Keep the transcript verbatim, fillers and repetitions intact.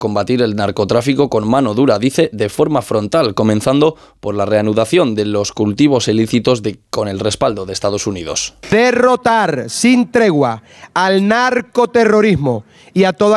combatir el narcotráfico con mano dura, dice, de forma frontal, comenzando por la reanudación de los cultivos ilícitos de, con el respaldo de Estados Unidos. Derrotar sin tregua al narcoterrorismo y a toda